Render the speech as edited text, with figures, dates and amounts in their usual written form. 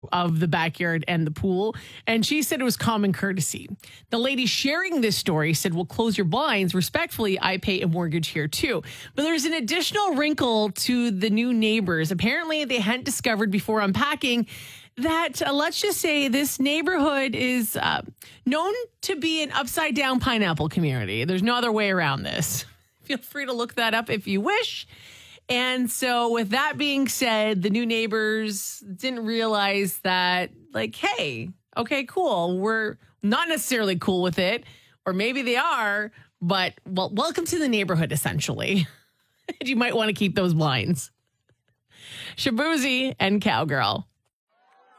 of the backyard and the pool. And she said it was common courtesy. The lady sharing this story said, well, close your blinds. Respectfully, I pay a mortgage here too. But there's an additional wrinkle to the new neighbors. Apparently, they hadn't discovered before unpacking that, let's just say, this neighborhood is known to be an upside down pineapple community. There's no other way around this. Feel free to look that up if you wish. And so with that being said, the new neighbors didn't realize that, like, hey, okay, cool. We're not necessarily cool with it, or maybe they are, but well, welcome to the neighborhood, essentially. You might want to keep those blinds. Shaboozey and Cowgirl.